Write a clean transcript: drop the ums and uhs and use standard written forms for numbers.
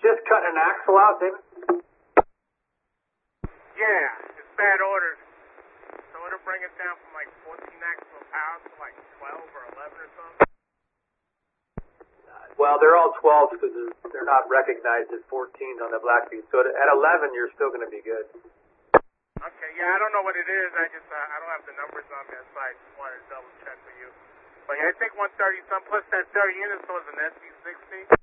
just cutting an axle out, David? Yeah, it's bad ordered. So it'll bring it down from like 14 axle pounds to like 12 or 11 or something. Well, they're all 12s because they're not recognized as 14s on the Blackfeet. So at 11, you're still going to be good. Okay, yeah, I don't know what it is. I don't have the numbers on me, so I just wanted to double check with you. But yeah, I think 130 some plus that 30 units was an SC60.